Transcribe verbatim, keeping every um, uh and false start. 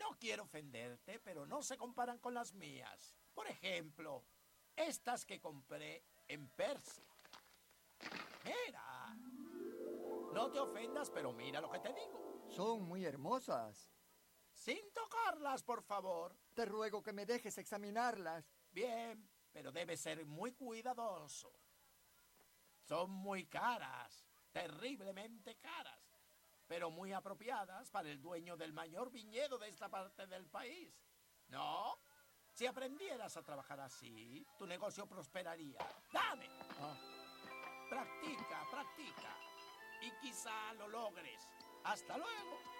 No quiero ofenderte, pero no se comparan con las mías. Por ejemplo, estas que compré en Persia. Mira. No te ofendas, pero mira lo que te digo. Son muy hermosas. Sin tocarlas, por favor. Te ruego que me dejes examinarlas. Bien, pero debes ser muy cuidadoso. Son muy caras, terriblemente caras, pero muy apropiadas para el dueño del mayor viñedo de esta parte del país. ¿No? Si aprendieras a trabajar así, tu negocio prosperaría. ¡Dame! Ah, Practica, practica. Y quizá lo logres. ¡Hasta luego!